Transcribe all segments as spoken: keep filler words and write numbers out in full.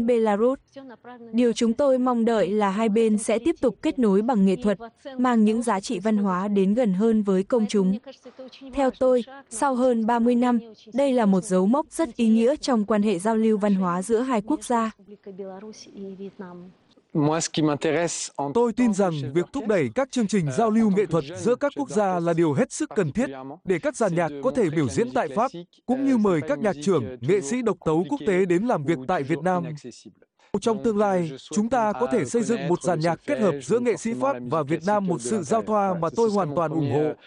đến Belarus. Điều chúng tôi mong đợi là hai bên sẽ tiếp tục kết nối bằng nghệ thuật, mang những giá trị văn hóa đến gần hơn với công chúng. Theo tôi, sau hơn ba mươi năm, đây là một dấu mốc rất ý nghĩa trong quan hệ giao lưu văn hóa giữa hai quốc gia. Tôi tin rằng việc thúc đẩy các chương trình giao lưu nghệ thuật giữa các quốc gia là điều hết sức cần thiết để các dàn nhạc có thể biểu diễn tại Pháp, cũng như mời các nhạc trưởng, nghệ sĩ độc tấu quốc tế đến làm việc tại Việt Nam. Trong tương lai, chúng ta có thể xây dựng một dàn nhạc kết hợp giữa nghệ sĩ Pháp và Việt Nam, một sự giao thoa mà tôi hoàn toàn ủng hộ.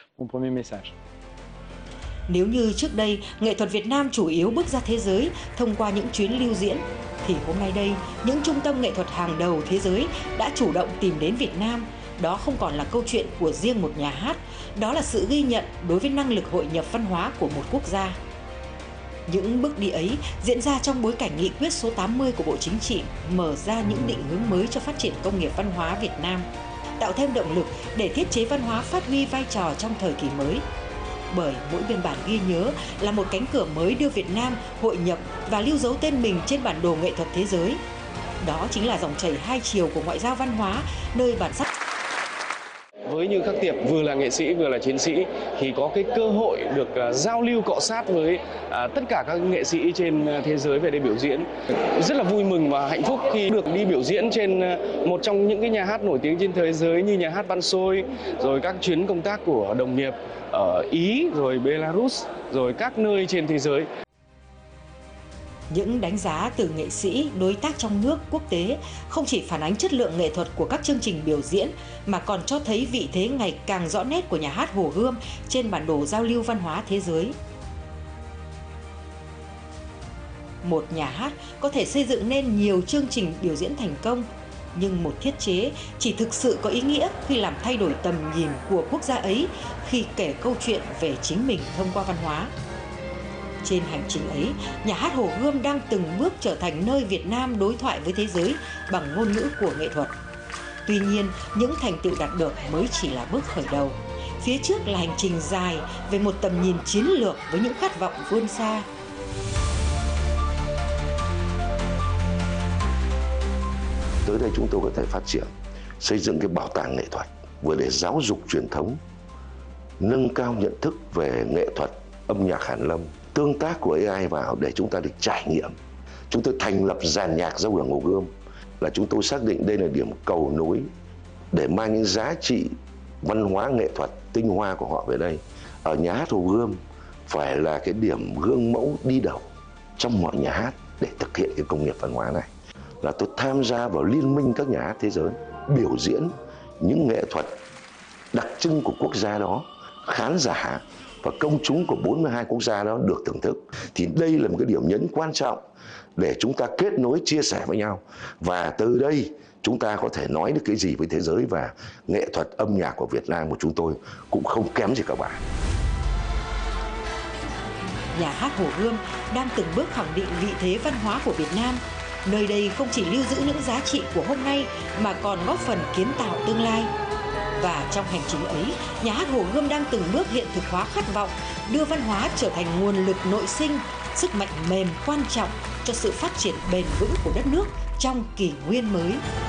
Nếu như trước đây, nghệ thuật Việt Nam chủ yếu bước ra thế giới thông qua những chuyến lưu diễn, thì hôm nay đây, những trung tâm nghệ thuật hàng đầu thế giới đã chủ động tìm đến Việt Nam. Đó không còn là câu chuyện của riêng một nhà hát, đó là sự ghi nhận đối với năng lực hội nhập văn hóa của một quốc gia. Những bước đi ấy diễn ra trong bối cảnh nghị quyết số tám mươi của Bộ Chính trị mở ra những định hướng mới cho phát triển công nghiệp văn hóa Việt Nam, tạo thêm động lực để thiết chế văn hóa phát huy vai trò trong thời kỳ mới. Bởi mỗi biên bản ghi nhớ là một cánh cửa mới đưa Việt Nam hội nhập và lưu dấu tên mình trên bản đồ nghệ thuật thế giới. Đó chính là dòng chảy hai chiều của ngoại giao văn hóa, nơi bản sắc. Với Như Khắc Tiệp vừa là nghệ sĩ vừa là chiến sĩ thì có cái cơ hội được uh, giao lưu cọ sát với uh, tất cả các nghệ sĩ trên uh, thế giới về đây biểu diễn. Rất là vui mừng và hạnh phúc khi được đi biểu diễn trên uh, một trong những cái nhà hát nổi tiếng trên thế giới như nhà hát Ban Xôi, rồi các chuyến công tác của đồng nghiệp ở Ý, rồi Belarus, rồi các nơi trên thế giới. Những đánh giá từ nghệ sĩ, đối tác trong nước, quốc tế không chỉ phản ánh chất lượng nghệ thuật của các chương trình biểu diễn mà còn cho thấy vị thế ngày càng rõ nét của nhà hát Hồ Gươm trên bản đồ giao lưu văn hóa thế giới. Một nhà hát có thể xây dựng nên nhiều chương trình biểu diễn thành công, nhưng một thiết chế chỉ thực sự có ý nghĩa khi làm thay đổi tầm nhìn của quốc gia ấy khi kể câu chuyện về chính mình thông qua văn hóa. Trên hành trình ấy, nhà hát Hồ Gươm đang từng bước trở thành nơi Việt Nam đối thoại với thế giới bằng ngôn ngữ của nghệ thuật. Tuy nhiên, những thành tựu đạt được mới chỉ là bước khởi đầu. Phía trước là hành trình dài về một tầm nhìn chiến lược với những khát vọng vươn xa. Tới đây chúng tôi có thể phát triển, xây dựng cái bảo tàng nghệ thuật, vừa để giáo dục truyền thống, nâng cao nhận thức về nghệ thuật, âm nhạc hàn lâm, tương tác của a i vào để chúng ta được trải nghiệm. Chúng tôi thành lập dàn nhạc giao hưởng Hồ Gươm là chúng tôi xác định đây là điểm cầu nối để mang những giá trị văn hóa nghệ thuật tinh hoa của họ về đây. Ở nhà hát Hồ Gươm phải là cái điểm gương mẫu đi đầu trong mọi nhà hát để thực hiện cái công nghiệp văn hóa này. Là tôi tham gia vào liên minh các nhà hát thế giới, biểu diễn những nghệ thuật đặc trưng của quốc gia đó, khán giả và công chúng của bốn mươi hai quốc gia đó được thưởng thức. Thì đây là một cái điểm nhấn quan trọng để chúng ta kết nối, chia sẻ với nhau. Và từ đây chúng ta có thể nói được cái gì với thế giới, và nghệ thuật âm nhạc của Việt Nam của chúng tôi cũng không kém gì các bạn. Nhà hát Hồ Gươm đang từng bước khẳng định vị thế văn hóa của Việt Nam. Nơi đây không chỉ lưu giữ những giá trị của hôm nay mà còn góp phần kiến tạo tương lai. Và trong hành trình ấy, nhà hát Hồ Gươm đang từng bước hiện thực hóa khát vọng, đưa văn hóa trở thành nguồn lực nội sinh, sức mạnh mềm quan trọng cho sự phát triển bền vững của đất nước trong kỷ nguyên mới.